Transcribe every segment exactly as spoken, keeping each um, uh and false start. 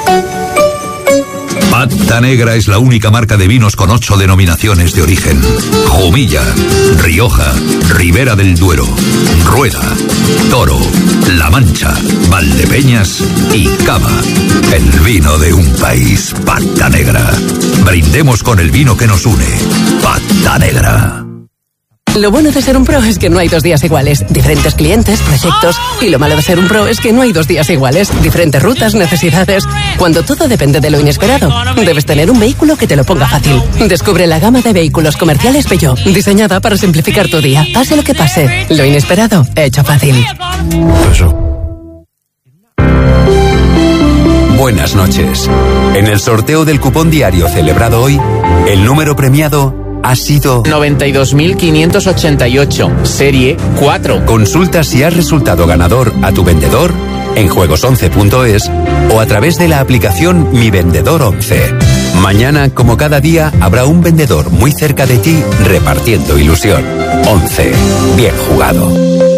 Pata Negra es la única marca de vinos con ocho denominaciones de origen. Jumilla, Rioja, Ribera del Duero, Rueda, Toro, La Mancha, Valdepeñas y Cava. El vino de un país. Pata Negra. Brindemos con el vino que nos une. Pata Negra. Lo bueno de ser un pro es que no hay dos días iguales. Diferentes clientes, proyectos. Y lo malo de ser un pro es que no hay dos días iguales. Diferentes rutas, necesidades. Cuando todo depende de lo inesperado, debes tener un vehículo que te lo ponga fácil. Descubre la gama de vehículos comerciales Peugeot, diseñada para simplificar tu día. Pase lo que pase, lo inesperado, hecho fácil. Eso. Buenas noches. En el sorteo del cupón diario celebrado hoy, el número premiado ha sido noventa y dos mil quinientos ochenta y ocho, serie cuatro. Consulta si has resultado ganador a tu vendedor en juegos once punto es o a través de la aplicación Mi Vendedor once. Mañana, como cada día, habrá un vendedor muy cerca de ti repartiendo ilusión. once. Bien jugado.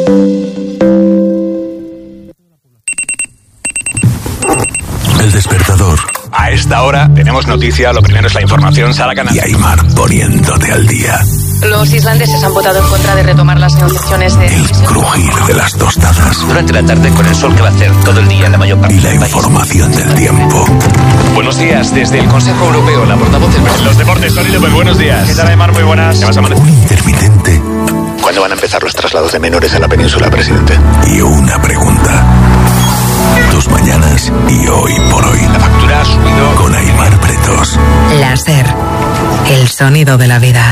El despertador. A esta hora tenemos noticia, lo primero es la información, Sara Canal. Y Aymar poniéndote al día. Los islandeses han votado en contra de retomar las negociaciones de... El crujir de las tostadas. Durante la tarde con el sol que va a hacer todo el día en la mayor parte y la del país. Información del tiempo. Buenos días, desde el Consejo Europeo, la portavoz del... Los deportes, Tony López, buenos días. ¿Qué tal, Aymar? Muy buenas. ¿Qué vas a amanecer? Un intermitente. ¿Cuándo van a empezar los traslados de menores a la península, presidente? Y una pregunta. Tus mañanas y hoy por hoy. La factura ha subido. Con Aymar Pretos. Láser. El sonido de la vida.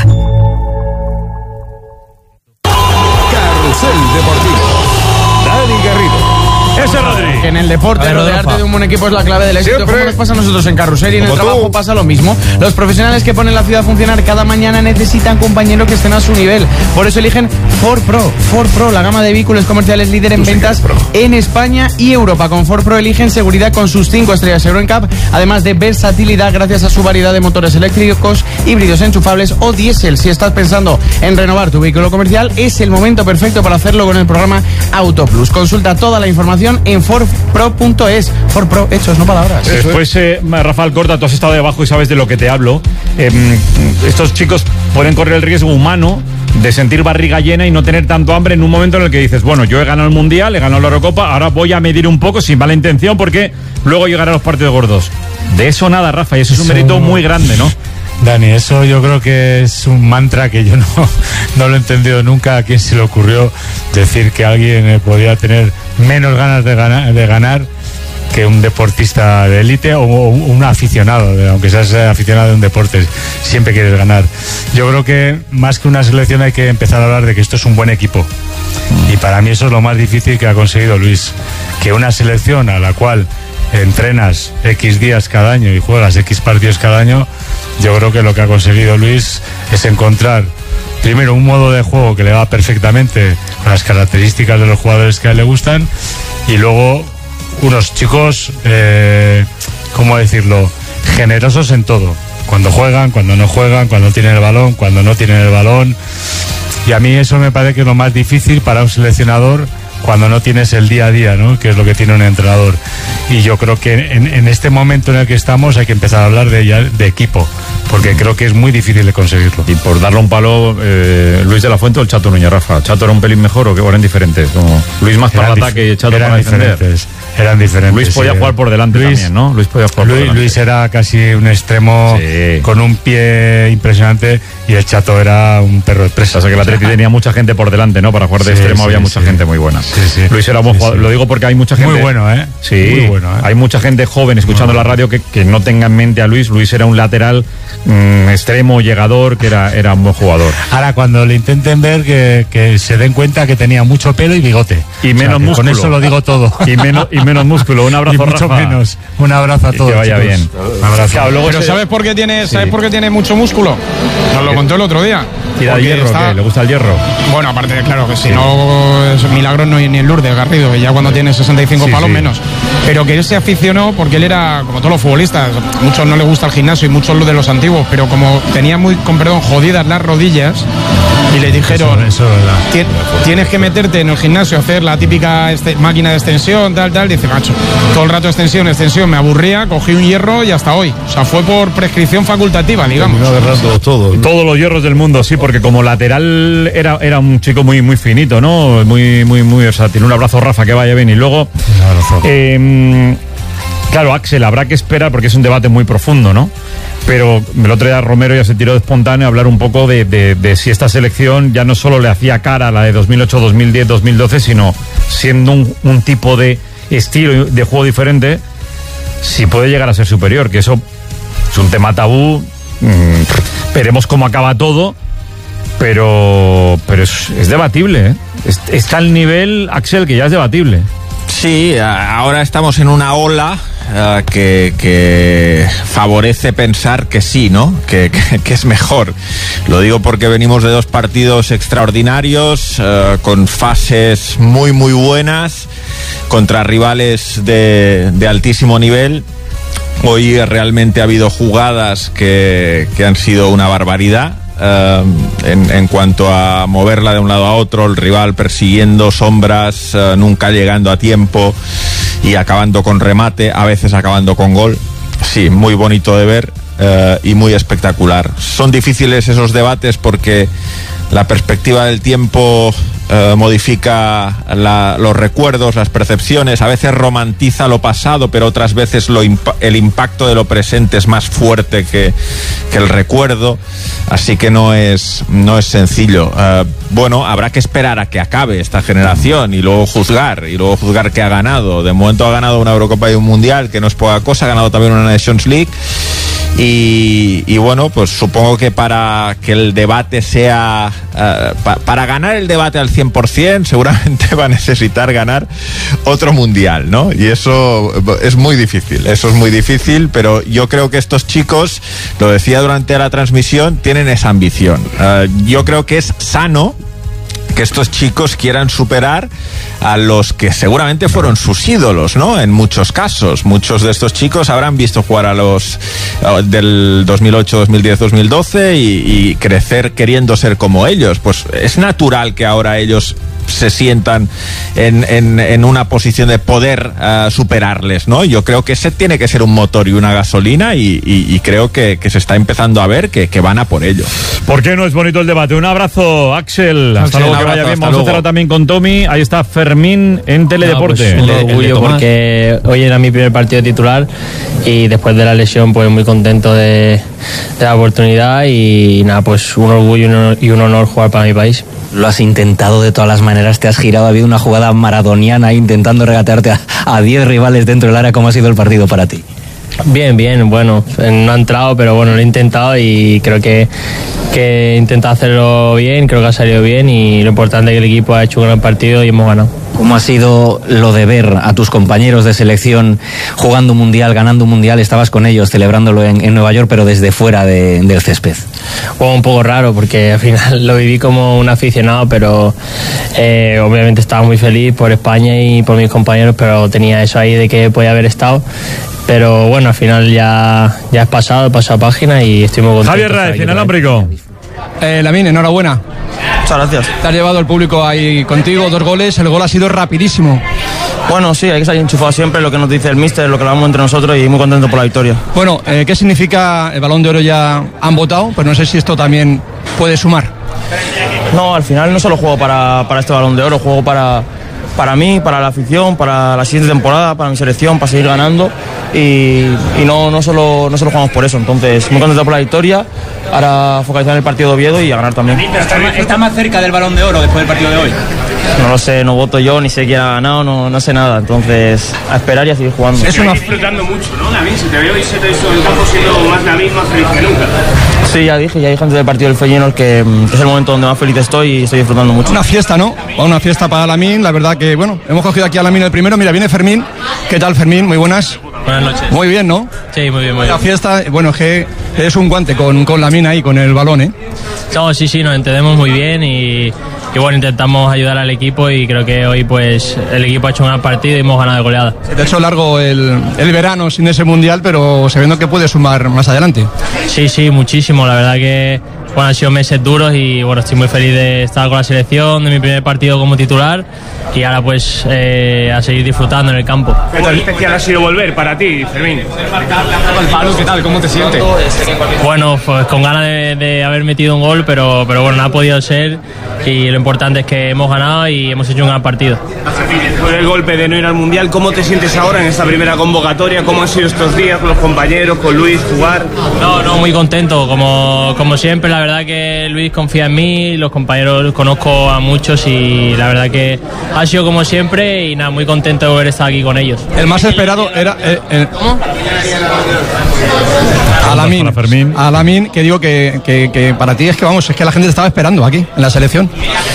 Carrusel Deportivo. Dani Garrido. Ese Rodri. Que en el deporte rodearte de un buen equipo es la clave del éxito. Como nos pasa a nosotros en Carrusel y en el trabajo pasa lo mismo. Los profesionales que ponen la ciudad a funcionar cada mañana necesitan compañeros que estén a su nivel. Por eso eligen Ford Pro. Ford Pro, la gama de vehículos comerciales líder en ventas en España y Europa. Con Ford Pro eligen seguridad con sus cinco estrellas Euro N C A P, además de versatilidad gracias a su variedad de motores eléctricos, híbridos enchufables o diésel. Si estás pensando en renovar tu vehículo comercial, es el momento perfecto para hacerlo con el programa Auto Plus. Consulta toda la información en ford pro punto es. Ford Pro, hechos, no palabras. Después, eh, Rafael Corta, tú has estado debajo y sabes de lo que te hablo. Eh, estos chicos pueden correr el riesgo humano de sentir barriga llena y no tener tanto hambre en un momento en el que dices, bueno, yo he ganado el Mundial, he ganado la Eurocopa, ahora voy a medir un poco sin mala intención porque luego llegarán los partidos gordos. De eso nada, Rafa, y eso es un mérito muy grande, ¿no? Dani, eso yo creo que es un mantra que yo no, no lo he entendido nunca. ¿A quién se le ocurrió decir que alguien eh, podía tener menos ganas de ganar, de ganar que un deportista de élite o, o un aficionado, aunque seas aficionado de un deporte, siempre quieres ganar? Yo creo que más que una selección hay que empezar a hablar de que esto es un buen equipo. Y para mí eso es lo más difícil que ha conseguido Luis, que una selección a la cual entrenas X días cada año y juegas X partidos cada año, yo creo que lo que ha conseguido Luis es encontrar primero un modo de juego que le va perfectamente con las características de los jugadores que a él le gustan, y luego unos chicos, eh, ¿cómo decirlo?, generosos en todo, cuando juegan, cuando no juegan, cuando tienen el balón, cuando no tienen el balón. Y a mí eso me parece que es lo más difícil para un seleccionador cuando no tienes el día a día, ¿no?, que es lo que tiene un entrenador. Y yo creo que en, en este momento en el que estamos hay que empezar a hablar de, ya, de equipo, porque creo que es muy difícil de conseguirlo. Y por darle un palo, eh, Luis de la Fuente o el Chato Núñez, Rafa. ¿Chato era un pelín mejor o que eran diferentes? Como Luis más para el ataque y Chato eran para defender. Diferentes, eran diferentes. Luis podía sí, jugar por delante Luis, también, ¿no? Luis podía jugar Luis, por delante. Luis era casi un extremo, sí, con un pie impresionante, y el Chato era un perro de presa. O sea que el Atleti tenía mucha gente por delante, ¿no? Para jugar de sí, extremo sí, había mucha sí. gente muy buena. Sí, sí. Luis era un buen jugador. Sí, sí. Lo digo porque hay mucha gente... Muy bueno, ¿eh? Sí, muy bueno, ¿eh? Hay mucha gente joven escuchando la radio que, que no tenga en mente a Luis. Luis era un lateral mmm, extremo, llegador, que era, era un buen jugador. Ahora, cuando le intenten ver, que, que se den cuenta que tenía mucho pelo y bigote. Y menos o sea, músculo. Con eso lo digo todo. Y menos, y menos músculo. Un abrazo, y mucho Rafa. menos. Un abrazo a todos. Y que vaya chicos. bien. Un abrazo. Claro, luego Pero se... ¿sabes por qué tiene, ¿sabes sí. por qué tiene mucho músculo? Nos lo contó el otro día. ¿Y da hierro está... qué? ¿Le gusta el hierro? Bueno, aparte, claro, que si sí. no es milagro no hay ni el Lourdes Garrido, que ya cuando tiene sesenta y cinco sí, palos sí. menos. Pero que él se aficionó porque él era, como todos los futbolistas, muchos no le gusta el gimnasio y muchos de los antiguos, pero como tenía muy, con perdón, jodidas las rodillas, y le dijeron, eso, eso tienes que meterte en el gimnasio a hacer la típica este, máquina de extensión, tal, tal, dice, macho, todo el rato extensión, extensión, me aburría, cogí un hierro y hasta hoy. O sea, fue por prescripción facultativa, digamos. De rato, todo, ¿no? Todos los hierros del mundo, sí, porque como lateral era, era un chico muy, muy finito, ¿no? Muy, muy, muy, o sea, tiene un abrazo, Rafa, que vaya bien. Y luego, eh, claro, Axel, habrá que esperar, porque es un debate muy profundo, ¿no? Pero el otro día Romero ya se tiró de espontáneo a hablar un poco de, de, de si esta selección ya no solo le hacía cara a la de dos mil ocho, dos mil diez, dos mil doce, sino siendo un, un tipo de estilo de juego diferente, si puede llegar a ser superior, que eso es un tema tabú. Mm, veremos cómo acaba todo, pero pero es, es debatible, ¿eh? Es, está al nivel, Axel, que ya es debatible. Sí, ahora estamos en una ola uh, que, que favorece pensar que sí, ¿no? Que, que, que es mejor. Lo digo porque venimos de dos partidos extraordinarios, uh, con fases muy, muy buenas, contra rivales de, de altísimo nivel. Hoy realmente ha habido jugadas que, que han sido una barbaridad. Uh, en, en cuanto a moverla de un lado a otro, el rival persiguiendo sombras, uh, nunca llegando a tiempo y acabando con remate, a veces acabando con gol. Sí, muy bonito de ver uh, y muy espectacular. Son difíciles esos debates porque la perspectiva del tiempo uh, modifica la, los recuerdos, las percepciones, a veces romantiza lo pasado, pero otras veces lo imp- el impacto de lo presente es más fuerte que, que el recuerdo, así que no es, no es sencillo. Uh, bueno, habrá que esperar a que acabe esta generación y luego juzgar, y luego juzgar que ha ganado. De momento ha ganado una Eurocopa y un Mundial, que no es poca cosa, ha ganado también una Nations League. Y, y bueno, pues supongo que para que el debate sea uh, pa, para ganar el debate al cien por ciento seguramente va a necesitar ganar otro mundial, ¿no? Y eso es muy difícil, eso es muy difícil, pero yo creo que estos chicos, lo decía durante la transmisión, tienen esa ambición. Uh, yo creo que es sano que estos chicos quieran superar a los que seguramente fueron sus ídolos, ¿no? En muchos casos. Muchos de estos chicos habrán visto jugar a los uh, del dos mil ocho, dos mil diez, dos mil doce y, y crecer queriendo ser como ellos. Pues es natural que ahora ellos se sientan en, en, en una posición de poder uh, superarles, ¿no? Yo creo que ese tiene que ser un motor y una gasolina y, y, y creo que, que se está empezando a ver que, que van a por ello. ¿Por qué no es bonito el debate? Un abrazo, Axel. Hasta Axel, luego, que vaya bien. Vamos luego. a cerrar también con Tommy. Ahí está Fermín en Teledeporte. No, pues un orgullo porque hoy era mi primer partido titular y después de la lesión pues muy contento de, de la oportunidad y nada, pues un orgullo y un honor, y un honor jugar para mi país. Lo has intentado de todas las maneras, te has girado, ha habido una jugada maradoniana intentando regatearte a diez rivales dentro del área. ¿Cómo ha sido el partido para ti? Bien, bien, bueno, no ha entrado, pero bueno, lo he intentado y creo que, que he intentado hacerlo bien, creo que ha salido bien y lo importante es que el equipo ha hecho un gran partido y hemos ganado. ¿Cómo ha sido lo de ver a tus compañeros de selección jugando un mundial, ganando un mundial? Estabas con ellos celebrándolo en, en Nueva York, pero desde fuera de, del césped. Bueno, un poco raro porque al final lo viví como un aficionado, pero eh, obviamente estaba muy feliz por España y por mis compañeros, pero tenía eso ahí de que podía haber estado. Pero bueno, al final ya, ya es pasado, he pasado página y estoy muy contento. Javier Raez, inalámbrico. Eh, Lamine, enhorabuena. Muchas gracias. Te has llevado el público ahí contigo, dos goles, el gol ha sido rapidísimo. Bueno, sí, hay que salir enchufado siempre, lo que nos dice el míster, lo que hablamos entre nosotros y muy contento por la victoria. Bueno, eh, ¿qué significa el Balón de Oro? Ya han votado, pero no sé si esto también puede sumar. No, al final no solo juego para, para este Balón de Oro, juego para... para mí, para la afición, para la siguiente temporada, para mi selección, para seguir ganando y, y no, no, solo, no solo jugamos por eso. Entonces, muy contento por la victoria, ahora focalizar en el partido de Oviedo y a ganar también. ¿Está, está más cerca del Balón de Oro después del partido de hoy? No lo sé, no voto yo, ni sé quién ha ganado, no, no sé nada. Entonces, a esperar y a seguir jugando. Es una... disfrutando mucho, ¿no, David? Si te veo y se te hizo el campo siendo más David, más feliz que nunca. Sí, ya dije, ya dije antes del partido del Feyenoord que, que es el momento donde más feliz estoy y estoy disfrutando mucho. Una fiesta, ¿no? Una fiesta para Lamine, la verdad que, bueno, hemos cogido aquí a Lamine el primero. Mira, viene Fermín. ¿Qué tal, Fermín? Muy buenas. Buenas noches. Muy bien, ¿no? Sí, muy bien, muy bien. La fiesta, bueno, es que es un guante con, con Lamine ahí, con el balón, ¿eh? No, sí, sí, nos entendemos muy bien y, y bueno, intentamos ayudar al equipo y creo que hoy pues el equipo ha hecho un gran partido y hemos ganado de goleada. Se te ha hecho largo el, el verano sin ese mundial, pero sabiendo que puede sumar más adelante. Sí, sí, muchísimo, la verdad que bueno, han sido meses duros y bueno, estoy muy feliz de estar con la selección, de mi primer partido como titular y ahora pues eh, a seguir disfrutando en el campo. ¿Qué tan especial ha sido volver para ti, Fermín? ¿Qué tal? ¿Cómo te sientes? Bueno, pues con ganas de, de haber metido un gol, pero, pero bueno, no ha podido ser y lo importante es que hemos ganado y hemos hecho un gran partido. Con el golpe de no ir al Mundial, ¿cómo te sientes ahora en esta primera convocatoria? ¿Cómo han sido estos días con los compañeros, con Luis, jugar? No, no, muy contento, como, como siempre, la verdad que Luis confía en mí, los compañeros conozco a muchos y la verdad que ha sido como siempre y nada, muy contento de haber estado aquí con ellos. El más esperado era eh, eh, Alamín, Alamín, que digo que, que, que para ti es que vamos, es que la gente te estaba esperando aquí en la selección.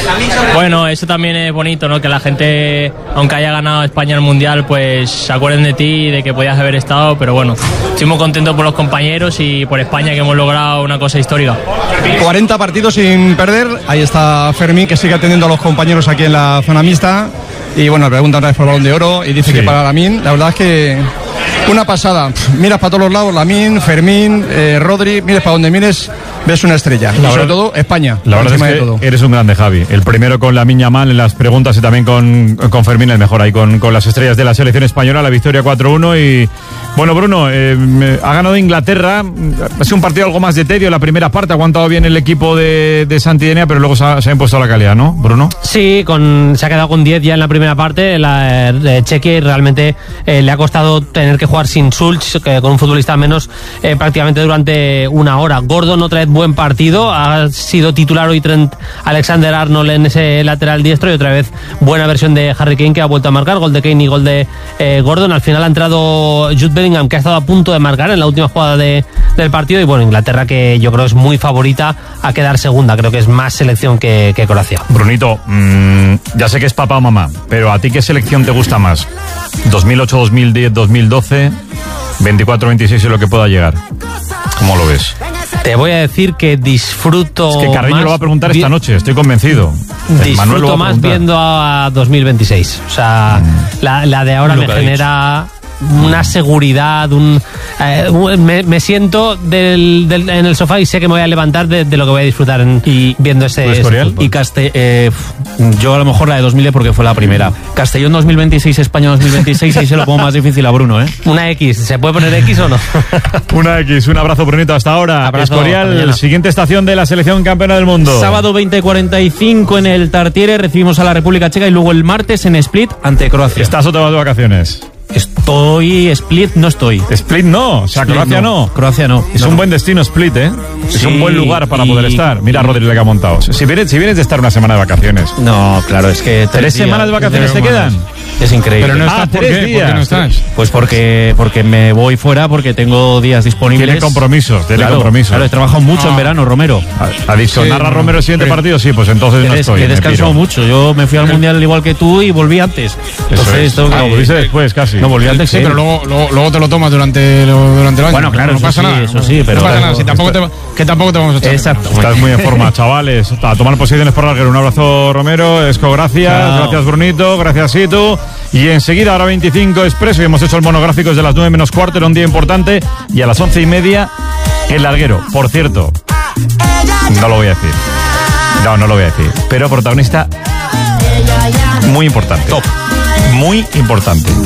Bueno, eso también es bonito, ¿no? Que la gente, aunque haya ganado España el Mundial, pues se acuerden de ti, de que podías haber estado, pero bueno, estoy muy contento por los compañeros y por España que hemos logrado una cosa histórica. cuarenta partidos sin perder, ahí está Fermín que sigue atendiendo a los compañeros aquí en la zona mixta y bueno, pregunta otra vez por el Balón de Oro y dice sí. que para Lamine, la verdad es que una pasada, miras para todos los lados, Lamine, Fermín, eh, Rodri, mires para donde mires, ves una estrella. La y sobre todo España. La verdad es que todo. Eres un grande, Javi. El primero con Lamine Yamal en las preguntas y también con, con Fermín, el mejor ahí con, con las estrellas de la selección española, la victoria cuatro uno y bueno, Bruno, eh, ha ganado Inglaterra, ha sido un partido algo más de tedio, la primera parte ha aguantado bien el equipo de, de Santidenia, pero luego se ha, se ha impuesto la calidad, ¿no, Bruno? Sí, con, se ha quedado con diez ya en la primera parte, la eh, Chequia, y realmente eh, le ha costado tener que jugar sin Schultz, que con un futbolista menos eh, prácticamente durante una hora. Gordon otra vez buen partido, ha sido titular hoy Trent Alexander-Arnold en ese lateral diestro y otra vez buena versión de Harry Kane que ha vuelto a marcar, gol de Kane y gol de eh, Gordon. Al final ha entrado Jude Bellingham que ha estado a punto de marcar en la última jugada de, del partido y bueno, Inglaterra que yo creo es muy favorita a quedar segunda, creo que es más selección que, que Croacia. Brunito, mmm, ya sé que es papá o mamá, pero ¿a ti qué selección te gusta más? ¿dos mil ocho, dos mil diez, dos mil doce? veinticuatro veintiséis es lo que pueda llegar. ¿Cómo lo ves? Te voy a decir que disfruto. Es que Carreño lo va a preguntar esta noche, estoy convencido. Disfruto Manuel lo va a más viendo a dos mil veintiséis. O sea, mm. la, la de ahora me genera una seguridad, un, eh, me, me siento del, del, en el sofá y sé que me voy a levantar de, de lo que voy a disfrutar en, y viendo ese, ese y Caste, eh, yo a lo mejor la de dos mil porque fue la primera. Castellón dos mil veintiséis, España dos mil veintiséis, ahí se lo pongo más difícil a Bruno, ¿eh? Una X, ¿se puede poner X o no? Una X, un abrazo, Brunito, hasta ahora. Abrazo, Escorial, siguiente estación de la selección campeona del mundo. Sábado veinte cuarenta y cinco en el Tartiere recibimos a la República Checa y luego el martes en Split ante Croacia. ¿Estás o te vas de vacaciones? Estoy... Split no estoy. Split no, o sea, Split Croacia no. no. Croacia no. Es no, un no. buen destino Split, ¿eh? Sí, es un buen lugar para poder estar. Mira a Rodri que ha montado. Si vienes, si vienes de estar una semana de vacaciones. No, claro, es que... ¿Tres, ¿Tres días, semanas de vacaciones te quedan? Es increíble. Pero no estás, ah, ¿por tres qué? días. ¿Por qué no estás? Pues porque, porque me voy fuera, porque tengo días disponibles. Tiene compromisos, tiene claro, compromisos. Claro, he trabajado mucho ah. en verano, Romero. Ha dicho, sí, ¿narra no, Romero el siguiente pero, partido? Sí, pues entonces que no des, estoy. Que he descansado mucho. Yo me fui al Mundial igual que tú y volví antes. Entonces, es. Esto, ah, volviste después, casi. No, volví antes. Sí, sí, pero luego, luego, luego te lo tomas durante, durante el año. Bueno, claro, no, no pasa sí, nada. Eso sí, pero... No pasa nada, si tampoco te, que tampoco te vamos a echar. Exacto. Estás muy en forma, chavales. A tomar posiciones por Alguero. Un abrazo, Romero. Esco, gracias. Chao. Gracias, Brunito. Gracias, Situ. Y enseguida, ahora veinticinco Expreso. Y hemos hecho el monográfico desde las nueve menos cuarto. Era un día importante. Y a las once y media, el Alguero. Por cierto, no lo voy a decir. No, no lo voy a decir. Pero protagonista muy importante. Top. Muy importante.